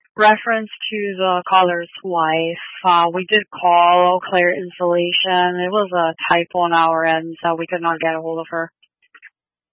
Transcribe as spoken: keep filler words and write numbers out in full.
Reference to the caller's wife, uh, we did call Eau Claire Insulation. It was a typo on our end, so we could not get a hold of her.